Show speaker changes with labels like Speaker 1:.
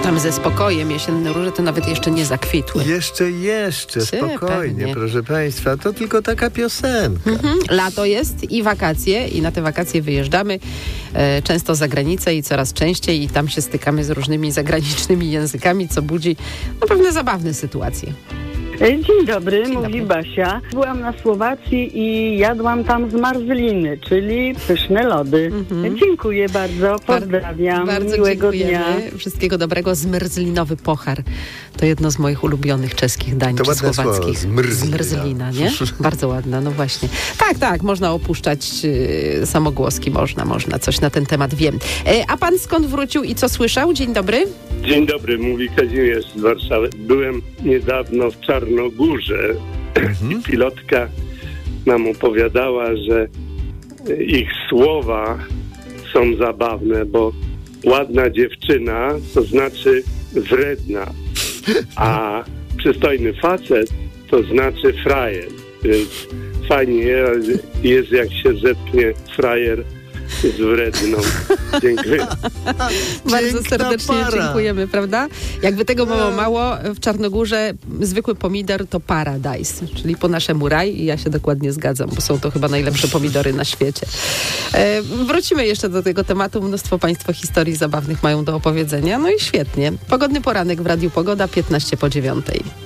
Speaker 1: Tam ze spokojem jesienne róże to nawet jeszcze nie zakwitły.
Speaker 2: Jeszcze, spokojnie,
Speaker 1: pewnie.
Speaker 2: proszę Państwa. To tylko taka piosenka.
Speaker 1: Lato jest i wakacje i na te wakacje wyjeżdżamy często za granicę i coraz częściej i tam się stykamy z różnymi zagranicznymi językami, co budzi pewne zabawne sytuacje.
Speaker 3: Dzień dobry, mówi Basia. Byłam na Słowacji i jadłam tam zmarzliny, czyli pyszne lody. Dziękuję bardzo, pozdrawiam,
Speaker 1: bardzo
Speaker 3: miłego
Speaker 1: dziękujemy.
Speaker 3: dnia.
Speaker 1: Wszystkiego dobrego. Zmrzlinowy pochar to jedno z moich ulubionych czeskich dań,
Speaker 2: To
Speaker 1: czy
Speaker 2: ładne
Speaker 1: słowackich.
Speaker 2: słowo,
Speaker 1: Zmrzlina, nie? Bardzo ładna, no właśnie. Tak, można opuszczać samogłoski, można, coś na ten temat wiem. A pan skąd wrócił i co słyszał? Dzień dobry.
Speaker 4: Dzień dobry, mówi Kazimierz z Warszawy. Byłem niedawno w Czarnogórze i pilotka nam opowiadała, że ich słowa są zabawne, bo ładna dziewczyna to znaczy wredna, a przystojny facet to znaczy frajer. Więc fajnie jest, jak się zetknie frajer z wredną. Dziękuję.
Speaker 1: Bardzo serdecznie
Speaker 2: para.
Speaker 1: dziękujemy, prawda? Jakby tego było mało, w Czarnogórze zwykły pomidor to paradise, czyli po naszemu raj i ja się dokładnie zgadzam, bo są to chyba najlepsze pomidory na świecie. Wrócimy jeszcze do tego tematu. Mnóstwo Państwo historii zabawnych mają do opowiedzenia. No i świetnie. Pogodny poranek w Radiu Pogoda, 15 po 9.